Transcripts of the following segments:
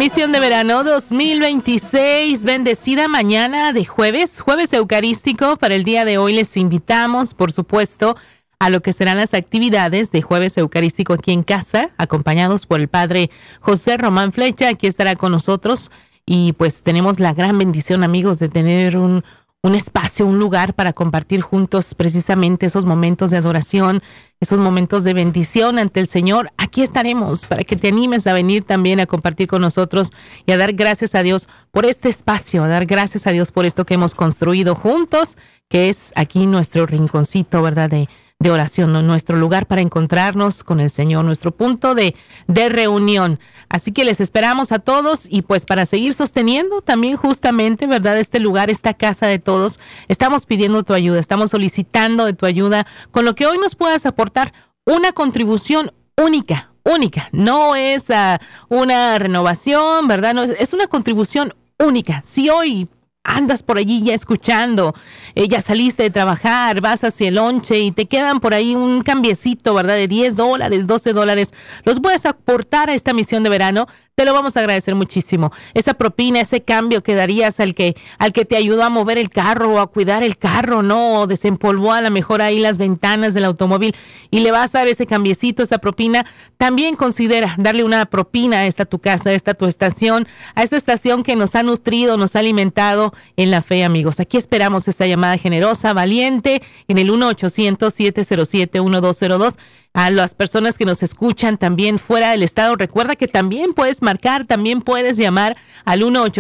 Misión de Verano 2026, bendecida mañana de jueves eucarístico. Para el día de hoy les invitamos, por supuesto, a lo que serán las actividades de jueves eucarístico aquí en casa, acompañados por el padre José Román Flecha. Aquí estará con nosotros y pues tenemos la gran bendición, amigos, de tener un espacio, un lugar para compartir juntos precisamente esos momentos de adoración, esos momentos de bendición ante el Señor. Aquí estaremos para que te animes a venir también a compartir con nosotros y a dar gracias a Dios por este espacio, a dar gracias a Dios por esto que hemos construido juntos, que es aquí nuestro rinconcito, ¿verdad?, de oración, ¿no? Nuestro lugar para encontrarnos con el Señor, nuestro punto de reunión. Así que les esperamos a todos y pues para seguir sosteniendo también justamente, ¿verdad?, este lugar, esta casa de todos, estamos pidiendo tu ayuda, estamos solicitando de tu ayuda con lo que hoy nos puedas aportar una contribución única. No es una renovación, ¿verdad? No, es una contribución única. Si hoy andas por allí ya escuchando, ya saliste de trabajar, vas hacia el lonche y te quedan por ahí un cambiecito, ¿verdad?, de $10, $12, los puedes aportar a esta misión de verano. Te lo vamos a agradecer muchísimo. Esa propina, ese cambio que darías al que te ayudó a mover el carro o a cuidar el carro, ¿no? O desempolvó a lo mejor ahí las ventanas del automóvil y le vas a dar ese cambiecito, esa propina. También considera darle una propina a esta tu casa, a esta tu estación, a esta estación que nos ha nutrido, nos ha alimentado en la fe, amigos. Aquí esperamos esa llamada generosa, valiente, en el 1-800-707-1202. A las personas que nos escuchan también fuera del estado, recuerda que también puedes marcar, también puedes llamar al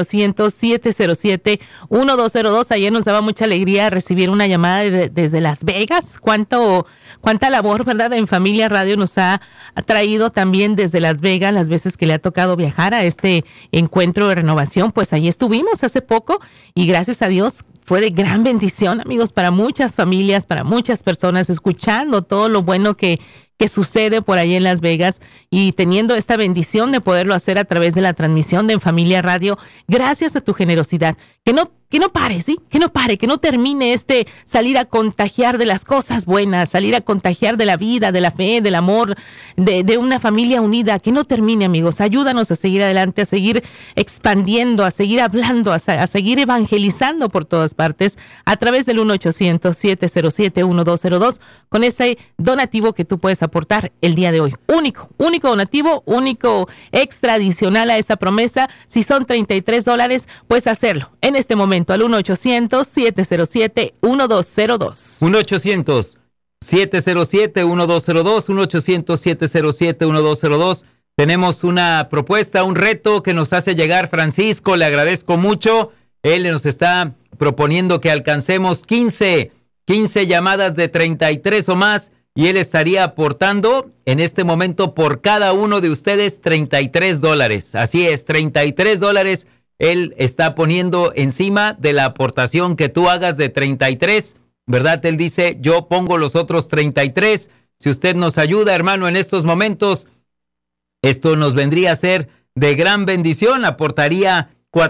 1-800-707-1202. Ayer nos daba mucha alegría recibir una llamada desde Las Vegas. Cuánta labor, ¿verdad?, en Familia Radio nos ha traído también desde Las Vegas, las veces que le ha tocado viajar a este encuentro de renovación. Pues ahí estuvimos hace poco y gracias a Dios fue de gran bendición, amigos, para muchas familias, para muchas personas, escuchando todo lo bueno que sucede por ahí en Las Vegas y teniendo esta bendición de poderlo hacer a través de la transmisión de En Familia Radio, gracias a tu generosidad. Que no pare, ¿sí? Que no pare, que no termine salir a contagiar de las cosas buenas, salir a contagiar de la vida, de la fe, del amor, de una familia unida. Que no termine, amigos. Ayúdanos a seguir adelante, a seguir expandiendo, a seguir hablando, a seguir evangelizando por todas partes a través del 1-800-707-1202 con ese donativo que tú puedes aportar el día de hoy. Único donativo, único extra adicional a esa promesa. Si son $33, pues hacerlo en este momento al 1-800-707-1202. 1-800-707-1202, 1-800-707-1202. Tenemos una propuesta, un reto que nos hace llegar Francisco, le agradezco mucho. Él nos está proponiendo que alcancemos 15 llamadas de 33 o más y él estaría aportando en este momento por cada uno de ustedes $33. Así es, $33. Él está poniendo encima de la aportación que tú hagas de 33, ¿verdad? Él dice, yo pongo los otros 33. Si usted nos ayuda, hermano, en estos momentos, esto nos vendría a ser de gran bendición. Aportaría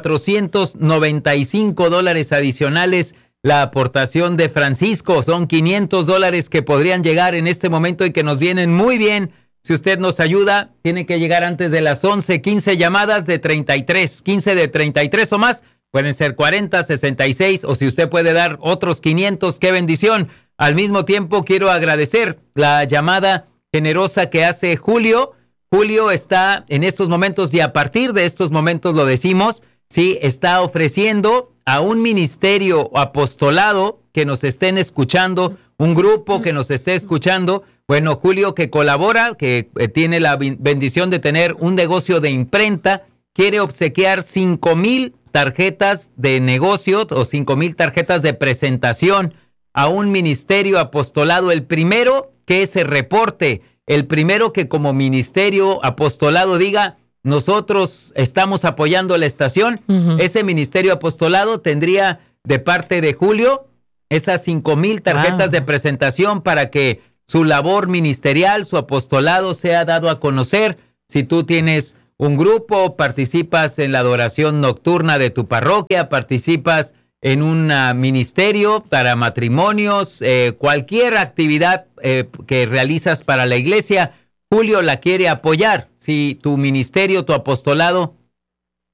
$495 adicionales la aportación de Francisco. Son $500 que podrían llegar en este momento y que nos vienen muy bien. Si usted nos ayuda, tiene que llegar antes de las 11, 15 llamadas de 33, 15 de 33 o más, pueden ser 40, 66, o si usted puede dar otros 500, ¡qué bendición! Al mismo tiempo, quiero agradecer la llamada generosa que hace Julio. Julio está en estos momentos, y a partir de estos momentos lo decimos, sí, está ofreciendo a un ministerio o apostolado que nos estén escuchando, un grupo que nos esté escuchando. Bueno, Julio, que colabora, que tiene la bendición de tener un negocio de imprenta, quiere obsequiar 5,000 tarjetas de negocio o 5,000 tarjetas de presentación a un ministerio apostolado. El primero que se reporte, el primero que como ministerio apostolado diga, nosotros estamos apoyando la estación, ese ministerio apostolado tendría de parte de Julio esas 5,000 tarjetas de presentación para que su labor ministerial, su apostolado sea dado a conocer. Si tú tienes un grupo, participas en la adoración nocturna de tu parroquia, participas en un ministerio para matrimonios, cualquier actividad que realizas para la iglesia, Julio la quiere apoyar. Si tu ministerio, tu apostolado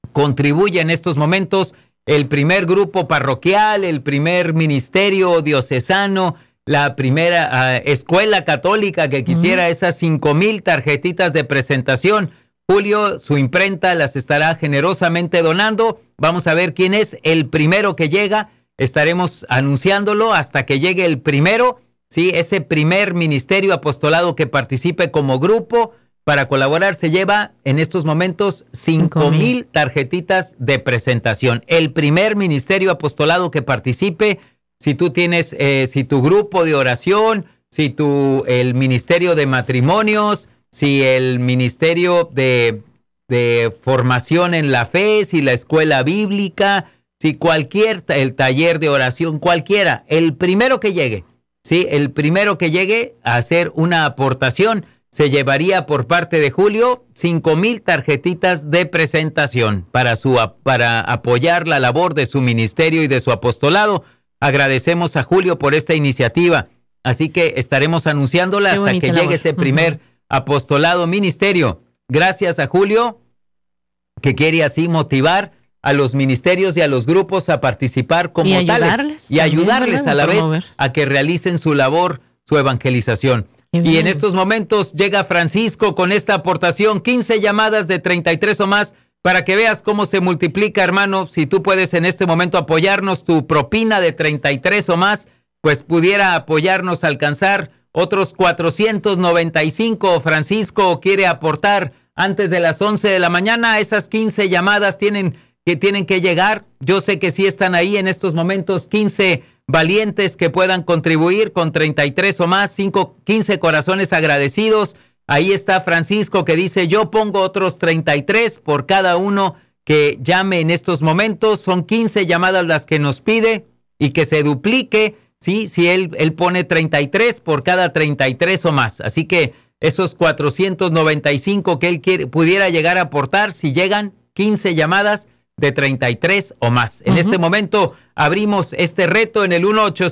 contribuye en estos momentos el primer grupo parroquial, el primer ministerio diocesano, la primera escuela católica que quisiera esas 5,000 tarjetitas de presentación. Julio, su imprenta las estará generosamente donando. Vamos a ver quién es el primero que llega. Estaremos anunciándolo hasta que llegue el primero, ¿sí? Ese primer ministerio apostolado que participe como grupo para colaborar se lleva en estos momentos 5,000 tarjetitas de presentación. El primer ministerio apostolado que participe, si tú tienes, si tu grupo de oración, si el ministerio de matrimonios, si el ministerio de formación en la fe, si la escuela bíblica, si el taller de oración, cualquiera, el primero que llegue, ¿sí? El primero que llegue a hacer una aportación se llevaría por parte de Julio 5,000 tarjetitas de presentación para apoyar la labor de su ministerio y de su apostolado. Agradecemos a Julio por esta iniciativa, así que estaremos anunciándola hasta que llegue ese primer apostolado ministerio. Gracias a Julio, que quiere así motivar a los ministerios y a los grupos a participar como tales y ayudarles a la vez a que realicen su labor, su evangelización. Y en estos momentos llega Francisco con esta aportación, 15 llamadas de 33 o más, para que veas cómo se multiplica, hermano. Si tú puedes en este momento apoyarnos, tu propina de 33 o más, pues pudiera apoyarnos a alcanzar otros 495. Francisco quiere aportar antes de las 11 de la mañana. Esas 15 llamadas tienen que llegar. Yo sé que sí están ahí en estos momentos 15 valientes que puedan contribuir con 33 o más, 15 corazones agradecidos. Ahí está Francisco que dice, yo pongo otros 33 por cada uno que llame en estos momentos. Son 15 llamadas las que nos pide y que se duplique, ¿sí? Si él pone 33 por cada 33 o más. Así que esos 495 que él pudiera llegar a aportar, si llegan 15 llamadas de 33 o más. En este momento abrimos este reto en el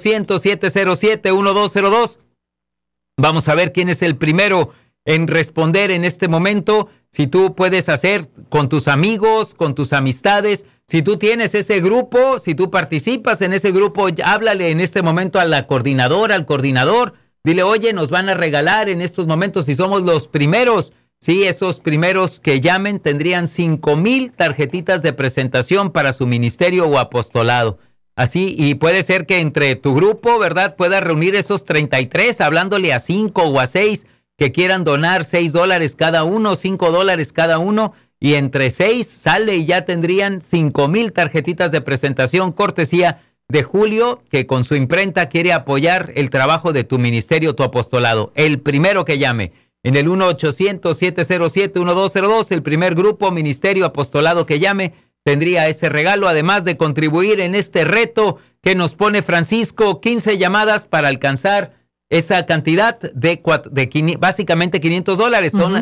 1-800-707-1202. Vamos a ver quién es el primero en responder en este momento. Si tú puedes hacer con tus amigos, con tus amistades, si tú tienes ese grupo, si tú participas en ese grupo, háblale en este momento a la coordinadora, al coordinador. Dile, oye, nos van a regalar en estos momentos, si somos los primeros, sí, esos primeros que llamen tendrían 5,000 tarjetitas de presentación para su ministerio o apostolado. Así, y puede ser que entre tu grupo, ¿verdad?, puedas reunir esos 33, hablándole a 5 o a 6 que quieran donar $6 cada uno, $5 cada uno, y entre 6 sale y ya tendrían 5,000 tarjetitas de presentación, cortesía de Julio, que con su imprenta quiere apoyar el trabajo de tu ministerio, tu apostolado. El primero que llame en el 1-800-707-1202, el primer grupo, ministerio, apostolado que llame, tendría ese regalo, además de contribuir en este reto que nos pone Francisco, 15 llamadas para alcanzar esa cantidad de básicamente $500, son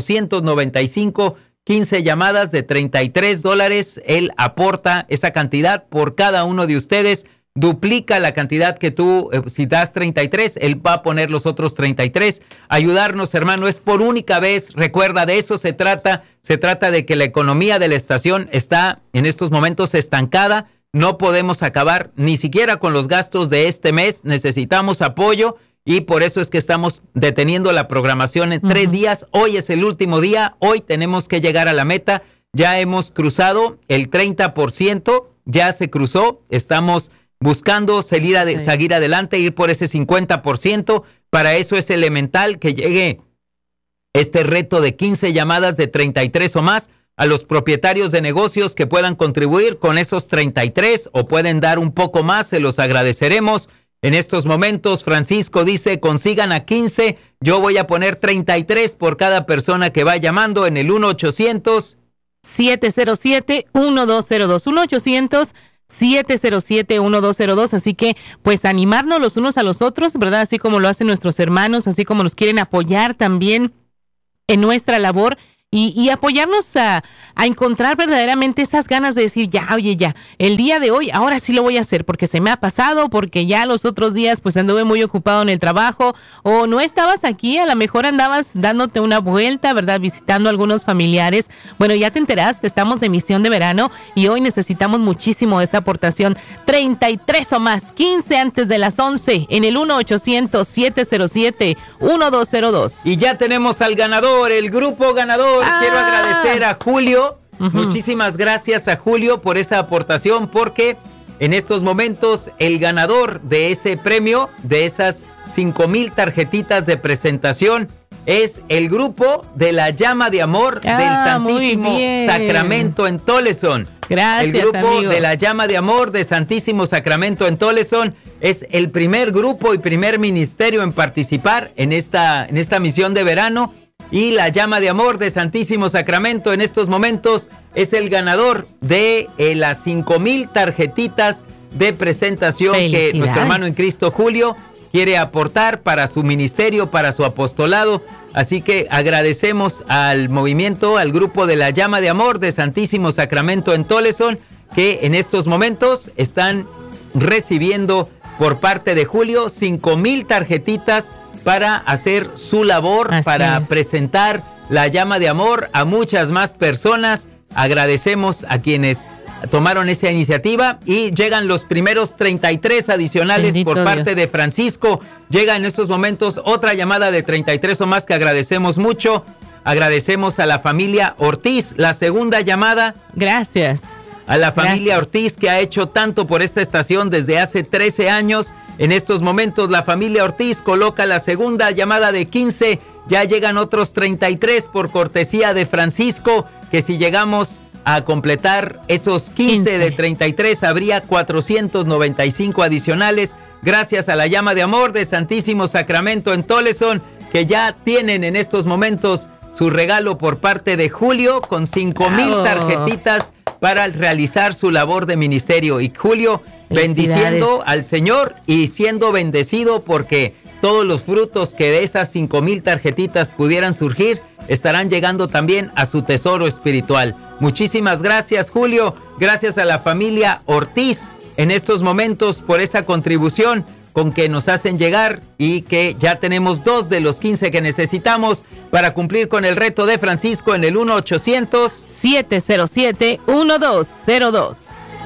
495, 15 llamadas de $33, él aporta esa cantidad por cada uno de ustedes, duplica la cantidad que tú, si das 33, él va a poner los otros 33. Ayudarnos, hermano, es por única vez. Recuerda, de eso se trata. Se trata de que la economía de la estación está en estos momentos estancada. No podemos acabar ni siquiera con los gastos de este mes. Necesitamos apoyo y por eso es que estamos deteniendo la programación en 3 días. Hoy es el último día. Hoy tenemos que llegar a la meta. Ya hemos cruzado el 30%. Ya se cruzó. Estamos buscando seguir adelante, ir por ese 50%. Para eso es elemental que llegue este reto de 15 llamadas de 33 o más a los propietarios de negocios que puedan contribuir con esos 33 o pueden dar un poco más, se los agradeceremos. En estos momentos, Francisco dice, consigan a 15, yo voy a poner 33 por cada persona que va llamando en el 1-800-707-1202, 1-800-707-1202, así que pues animarnos los unos a los otros, ¿verdad? Así como lo hacen nuestros hermanos, así como nos quieren apoyar también en nuestra labor. y apoyarnos a encontrar verdaderamente esas ganas de decir, ya, oye, ya, el día de hoy, ahora sí lo voy a hacer, porque se me ha pasado, porque ya los otros días pues anduve muy ocupado en el trabajo, o no estabas aquí, a lo mejor andabas dándote una vuelta, ¿verdad? Visitando a algunos familiares. Bueno, ya te enteraste, estamos de misión de verano y hoy necesitamos muchísimo esa aportación. 33 o más, 15 antes de las 11 en el 1-800-707-1202. Y ya tenemos al ganador, el grupo ganador. Quiero agradecer a Julio. Muchísimas gracias a Julio por esa aportación, porque en estos momentos el ganador de ese premio, de esas 5,000 tarjetitas de presentación, es el grupo de la Llama de Amor del Santísimo Sacramento en Tolleson. Gracias, el grupo amigos de la Llama de Amor de Santísimo Sacramento en Tolleson es el primer grupo y primer ministerio en participar en esta misión de verano. Y la Llama de Amor de Santísimo Sacramento en estos momentos es el ganador de las 5,000 tarjetitas de presentación que nuestro hermano en Cristo Julio quiere aportar para su ministerio, para su apostolado. Así que agradecemos al movimiento, al grupo de la Llama de Amor de Santísimo Sacramento en Tolleson, que en estos momentos están recibiendo por parte de Julio 5,000 tarjetitas para hacer su labor, para presentar la Llama de Amor a muchas más personas. Agradecemos a quienes tomaron esa iniciativa y llegan los primeros 33 adicionales. Bendito por parte Dios. De Francisco. Llega en estos momentos otra llamada de 33 o más que agradecemos mucho. Agradecemos a la familia Ortiz, la segunda llamada. Gracias. A la familia Ortiz, que ha hecho tanto por esta estación desde hace 13 años. En estos momentos la familia Ortiz coloca la segunda llamada de 15. Ya llegan otros 33 por cortesía de Francisco, que si llegamos a completar esos 15 de 33 habría 495 adicionales. Gracias a la Llama de Amor de Santísimo Sacramento en Tolleson, que ya tienen en estos momentos su regalo por parte de Julio con 5,000 tarjetitas para realizar su labor de ministerio. Y Julio bendiciendo al Señor y siendo bendecido porque todos los frutos que de esas 5,000 tarjetitas pudieran surgir estarán llegando también a su tesoro espiritual. Muchísimas gracias, Julio. Gracias a la familia Ortiz en estos momentos por esa contribución con que nos hacen llegar, y que ya tenemos 2 de los 15 que necesitamos para cumplir con el reto de Francisco en el 1-800-707-1202.